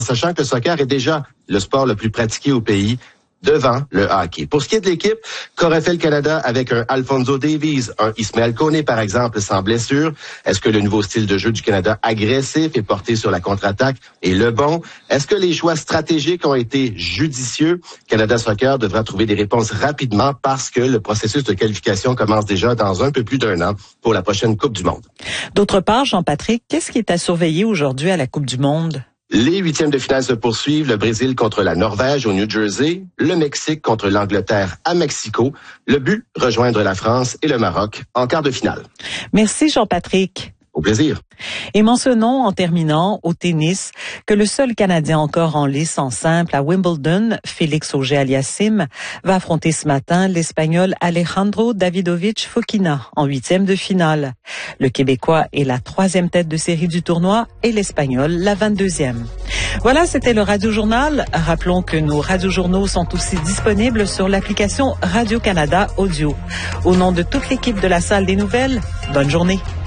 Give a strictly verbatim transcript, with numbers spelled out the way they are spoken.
sachant que le soccer est déjà le sport le plus pratiqué au pays, devant le hockey. Pour ce qui est de l'équipe, qu'aurait fait le Canada avec un Alphonso Davies, un Ismaël Koné, par exemple, sans blessure? Est-ce que le nouveau style de jeu du Canada agressif et porté sur la contre-attaque est le bon? Est-ce que les choix stratégiques ont été judicieux? Canada Soccer devra trouver des réponses rapidement parce que le processus de qualification commence déjà dans un peu plus d'un an pour la prochaine Coupe du Monde. D'autre part, Jean-Patrick, qu'est-ce qui est à surveiller aujourd'hui à la Coupe du Monde? Les huitièmes de finale se poursuivent. Le Brésil contre la Norvège au New Jersey. Le Mexique contre l'Angleterre à Mexico. Le but, rejoindre la France et le Maroc en quart de finale. Merci Jean-Patrick. Au plaisir. Et mentionnons en terminant au tennis que le seul Canadien encore en lice en simple à Wimbledon, Félix Auger-Aliassime, va affronter ce matin l'Espagnol Alejandro Davidovich Fokina en huitième de finale. Le Québécois est la troisième tête de série du tournoi et l'Espagnol la vingt-deuxième. Voilà, c'était le Radio-Journal. Rappelons que nos radiojournaux sont aussi disponibles sur l'application Radio-Canada Audio. Au nom de toute l'équipe de la Salle des Nouvelles, bonne journée.